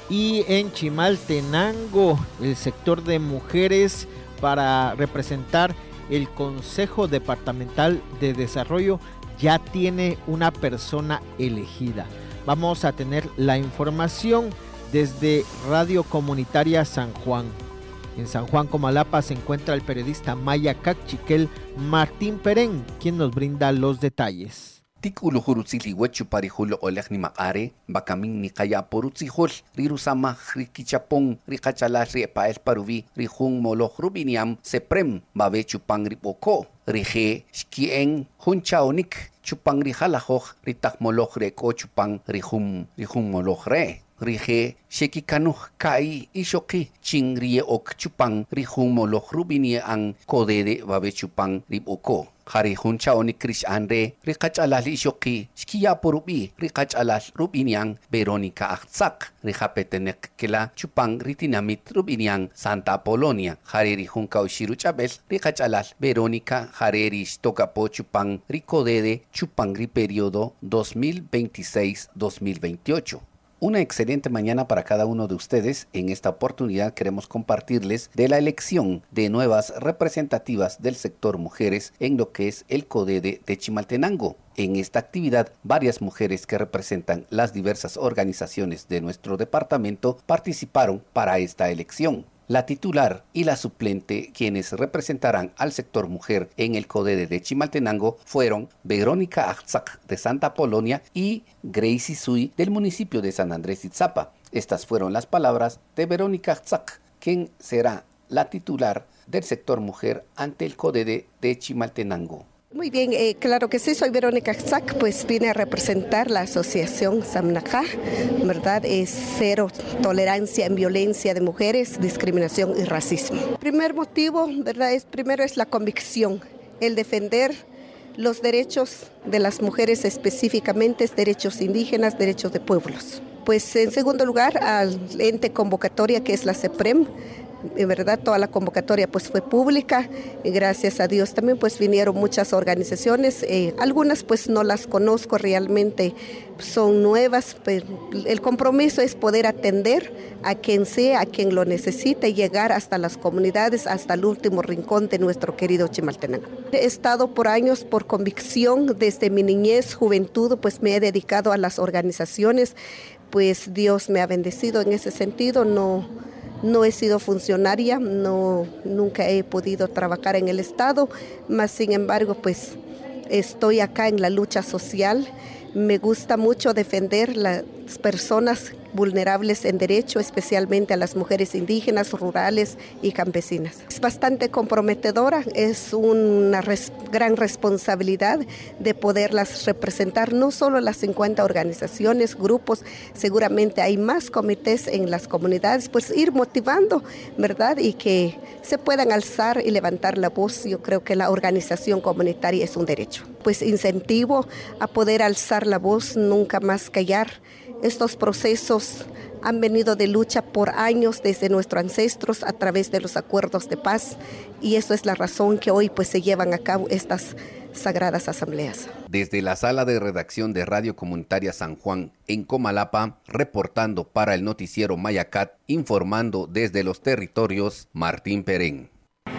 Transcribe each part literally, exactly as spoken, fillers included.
Y en Chimaltenango, el sector de mujeres, para representar el Consejo Departamental de Desarrollo, ya tiene una persona elegida. Vamos a tener la información desde Radio Comunitaria San Juan. En San Juan, Comalapa, se encuentra el periodista maya Cachiquel Martín Perén, quien nos brinda los detalles. Tikulu hurutzili wechu parihulo olek ni makare, bakamin ni kaya porutzihol, rirusama rikichapong, rikachala riepael paruvi, rihung moloch rubiniam, seprem, babe chupang ripoko, rije, shkien, hunchaonik, chupang rijalajoj, ritak moloch reko chupang rihum, rihum moloch re. Rije, shekikanuh kai ishoki, chingrie ok chupang, rihum moloch rubinie ang kodede babe chupang ripoko. Hari huncha oni krish andre rikach alal ishoki shkiya porubi rikach alal rubiniang Veronica Achtsak rijapetenek kela chupang ritinamit rubiniang Santa Polonia hariri hunka ushiru chabel rikach alal Veronica hareri stokapo chupang ricodede chupangri periodo dos mil veintiséis dos mil veintiocho. Una excelente mañana para cada uno de ustedes. En esta oportunidad queremos compartirles de la elección de nuevas representativas del sector mujeres en lo que es el CODEDE de Chimaltenango. En esta actividad, varias mujeres que representan las diversas organizaciones de nuestro departamento participaron para esta elección. La titular y la suplente, quienes representarán al sector mujer en el CODEDE de Chimaltenango, fueron Verónica Achtsak de Santa Polonia y Gracie Sui del municipio de San Andrés Itzapa. Estas fueron las palabras de Verónica Achtsak, quien será la titular del sector mujer ante el CODEDE de Chimaltenango. Muy bien, eh, claro que sí, soy Verónica Achtsak, pues vine a representar la asociación Samnajá, ¿verdad? Es cero tolerancia en violencia de mujeres, discriminación y racismo. El primer motivo, ¿verdad? Es, primero es la convicción, el defender los derechos de las mujeres, específicamente derechos indígenas, derechos de pueblos. Pues en segundo lugar, al ente convocatoria que es la CEPREM. En verdad toda la convocatoria pues fue pública y gracias a Dios también pues vinieron muchas organizaciones, eh, algunas pues no las conozco realmente, son nuevas, pero el compromiso es poder atender a quien sea, a quien lo necesite, llegar hasta las comunidades, hasta el último rincón de nuestro querido Chimaltenango. He estado por años por convicción, desde mi niñez, juventud, pues me he dedicado a las organizaciones, pues Dios me ha bendecido en ese sentido. no No he sido funcionaria, no, nunca he podido trabajar en el Estado, mas sin embargo, pues estoy acá en la lucha social. Me gusta mucho defender las personas vulnerables en derecho, especialmente a las mujeres indígenas, rurales y campesinas. Es bastante comprometedora, es una res- gran responsabilidad de poderlas representar, no solo las cincuenta organizaciones, grupos, seguramente hay más comités en las comunidades, pues ir motivando, ¿verdad? Y que se puedan alzar y levantar la voz. Yo creo que la organización comunitaria es un derecho. Pues incentivo a poder alzar la voz, nunca más callar. Estos procesos han venido de lucha por años desde nuestros ancestros a través de los acuerdos de paz y eso es la razón que hoy pues se llevan a cabo estas sagradas asambleas. Desde la sala de redacción de Radio Comunitaria San Juan en Comalapa, reportando para el noticiero Mayacat, informando desde los territorios, Martín Perén.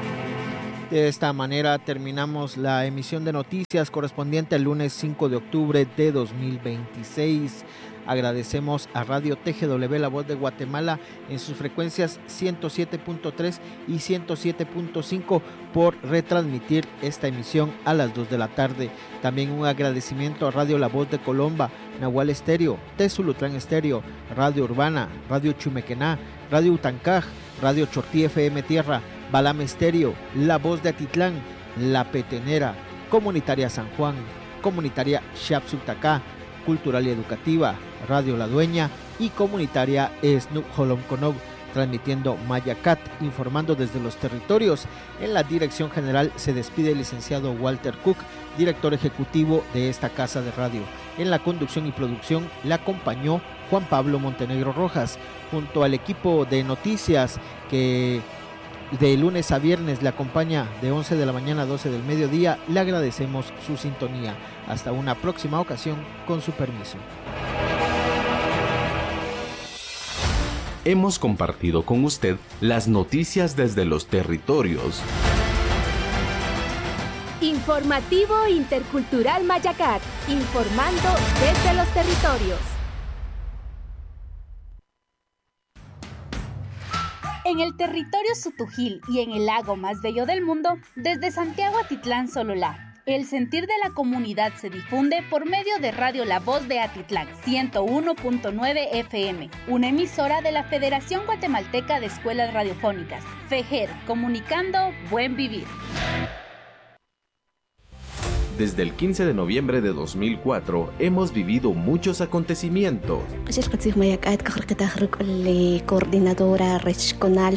De esta manera terminamos la emisión de noticias correspondiente al lunes cinco de octubre de dos mil veintiséis. Agradecemos a Radio T G W La Voz de Guatemala en sus frecuencias ciento siete punto tres y ciento siete punto cinco por retransmitir esta emisión a las dos de la tarde. También un agradecimiento a Radio La Voz de Colomba, Nahual Estéreo, Tezulutlán Estéreo, Radio Urbana, Radio Chumequená, Radio Utancaj, Radio Chortí F M Tierra, Balam Estéreo, La Voz de Atitlán, La Petenera, Comunitaria San Juan, Comunitaria Xapsultacá, Cultural y Educativa, Radio La Dueña y Comunitaria Snup Holomconov, transmitiendo Mayacat, informando desde los territorios. En la dirección general se despide el licenciado Walter Cook, director ejecutivo de esta casa de radio. En la conducción y producción le acompañó Juan Pablo Montenegro Rojas, junto al equipo de noticias que de lunes a viernes le acompaña de once de la mañana a doce del mediodía. Le agradecemos su sintonía. Hasta una próxima ocasión, con su permiso. hemos compartido con usted las noticias desde los territorios. Informativo Intercultural Mayacat, informando desde los territorios. En el territorio Sutujil y en el lago más bello del mundo, desde Santiago Atitlán Sololá, el sentir de la comunidad se difunde por medio de Radio La Voz de Atitlán, ciento uno punto nueve F M, una emisora de la Federación Guatemalteca de Escuelas Radiofónicas, FEGER, comunicando Buen Vivir. Desde el quince de noviembre de dos mil cuatro hemos vivido muchos acontecimientos. Coordinadora regional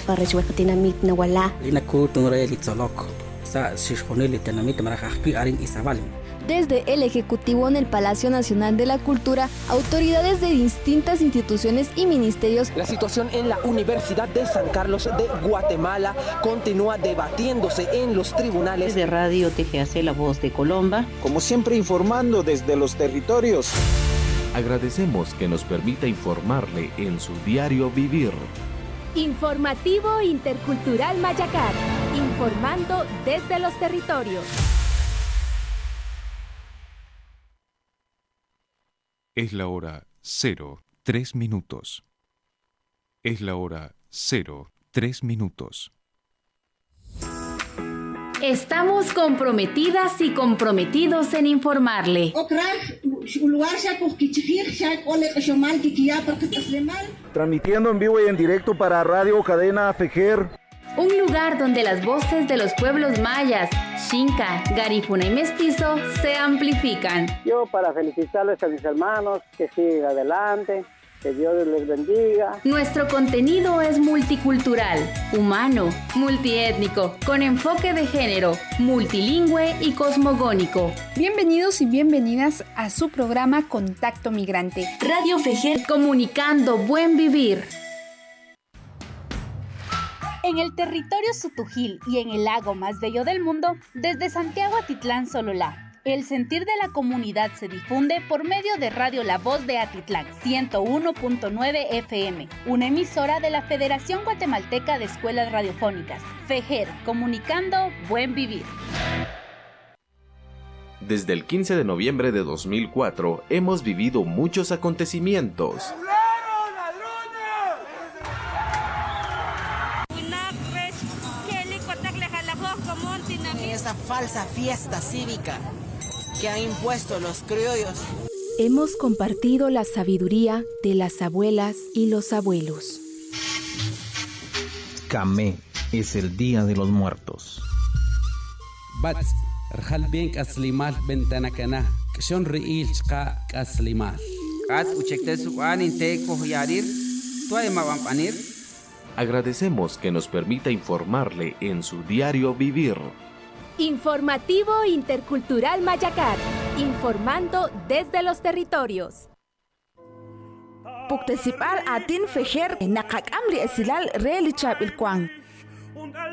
Desde el Ejecutivo en el Palacio Nacional de la Cultura, autoridades de distintas instituciones y ministerios. La situación en la Universidad de San Carlos de Guatemala continúa debatiéndose en los tribunales. De Radio T G A C La Voz de Colomba. Como siempre, informando desde los territorios. Agradecemos que nos permita informarle en su diario vivir. Informativo Intercultural Mayacat, informando desde los territorios. Es la hora cero, tres minutos. Es la hora cero, tres minutos. Estamos comprometidas y comprometidos en informarle. Transmitiendo en vivo y en directo para Radio Cadena FEGER. Un lugar donde las voces de los pueblos mayas, Xinca, Garífuna y Mestizo se amplifican. Yo para felicitarles a mis hermanos, que sigan adelante, que Dios les bendiga. Nuestro contenido es multicultural, humano, multiétnico, con enfoque de género, multilingüe y cosmogónico. Bienvenidos y bienvenidas a su programa Contacto Migrante. Radio FEGER, comunicando buen vivir. En el territorio Sutujil y en el lago más bello del mundo, desde Santiago Atitlán Sololá, el sentir de la comunidad se difunde por medio de Radio La Voz de Atitlán, ciento uno punto nueve F M, una emisora de la Federación Guatemalteca de Escuelas Radiofónicas, FEGER, comunicando Buen Vivir. Desde el quince de noviembre de dos mil cuatro hemos vivido muchos acontecimientos. Esa falsa fiesta cívica que han impuesto los criollos. Hemos compartido la sabiduría de las abuelas y los abuelos. Camé es el Día de los Muertos. Bats, Rjalbenk Aslimal Bentanacana, Kshon Riil Chka Aslimal. Kas Uchekte Suanin Te Kohyarir, Tuaima Vampanir. Agradecemos que nos permita informarle en su diario vivir. Informativo Intercultural Mayacat, informando desde los territorios. Puktesipal atin FEGER nakak amri esilal relichab ilkwang.